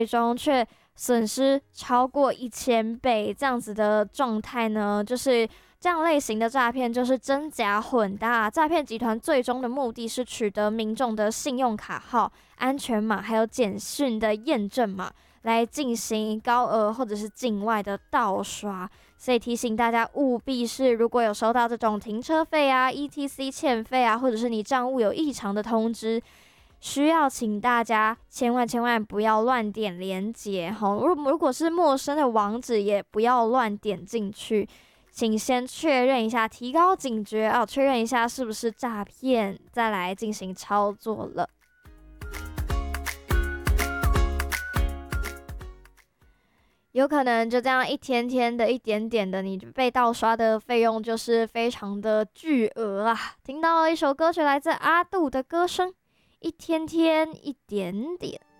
最终却损失超过1000倍这样子的状态呢，就是这样类型的诈骗就是真假混搭。诈骗集团最终的目的是取得民众的信用卡号、安全码还有简讯的验证码，来进行高额或者是境外的盗刷。所以提醒大家务必是，如果有收到这种停车费啊、ETC 欠费啊，或者是你账务有异常的通知，需要请大家千万不要乱点连结哈。如果是陌生的网址，也不要乱点进去，请先确认一下，提高警觉啊，确认一下是不是诈骗，再来进行操作了。有可能就这样一天天的、一点点的，你被盗刷的费用就是非常的巨额啊！听到了一首歌曲，来自阿杜的歌声，一天天一点点。